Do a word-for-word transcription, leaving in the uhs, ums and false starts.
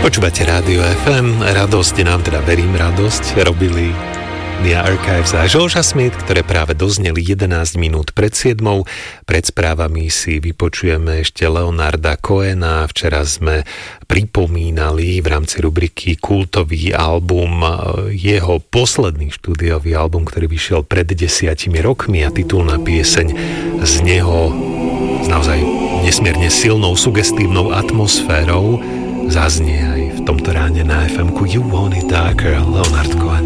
Počúvate Rádio ef em, radosť nám, teda verím radosť, robili The Archives a Georgia Smith, ktoré práve dozneli jedenásť minút pred siedmou. Pred správami si vypočujeme ešte Leonarda Cohena. Včera sme pripomínali v rámci rubriky kultový album, jeho posledný štúdiový album, ktorý vyšiel pred desiatimi rokmi a titulná pieseň z neho s naozaj nesmierne silnou, sugestívnou atmosférou zaznie aj v tomto ráne na ef emku You Want It Darker, Leonard Cohen.